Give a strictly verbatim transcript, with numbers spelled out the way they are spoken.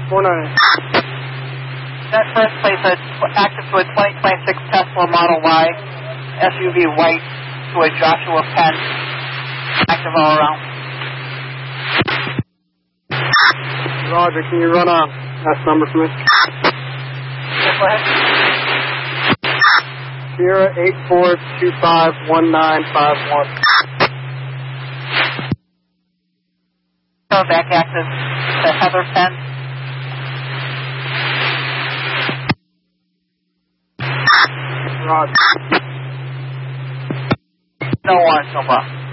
four nine. That first place is active to a twenty twenty-six Tesla Model Y, S U V white to a Joshua Penn, active all around. Roger, can you run a S number for me? Yes, go ahead. Sierra eight four two five one nine five one. So back active to Heather Penn. Roger. No warrant so far.